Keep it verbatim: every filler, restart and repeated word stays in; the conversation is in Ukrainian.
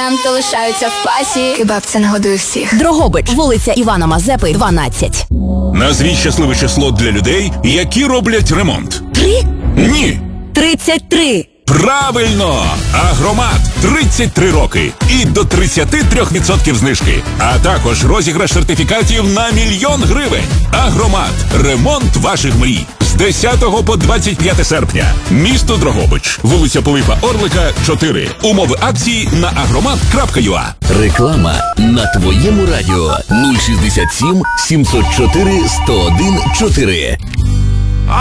клієнти лишаються в пасі. Кебаб – це нагодує всіх. Дрогобич, вулиця Івана Мазепи, дванадцять. Назвіть щасливе число для людей, які роблять ремонт. Три? Ні. Тридцять три. Правильно! Агромат тридцять три роки і до тридцять три відсотків знижки. А також розіграш сертифікатів на мільйон гривень. Агромат. Ремонт ваших мрій. З десятого по двадцять п'яте серпня. Місто Дрогобич. Вулиця Пилипа Орлика, чотири. Умови акції на агромат крапка ю а. Реклама на твоєму радіо нуль шістдесят сім сімсот чотири сто один чотири.